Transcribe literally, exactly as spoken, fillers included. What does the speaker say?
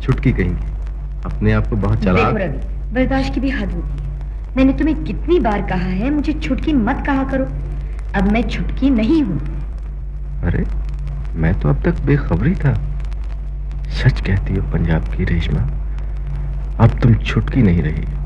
छुटकी कहेंगी। अपने आप को बहुत चालाक। देखो रवि, बर्दाश्त की भी हद होती है। मैंने तुम्हें कितनी बार कहा है मुझे छुटकी मत कहा करो। अब मैं छुटकी नहीं हूं। अरे मैं तो अब तक बेखबरी था। सच कहती हो पंजाब की रेशमा, अब तुम छुटकी नहीं रही।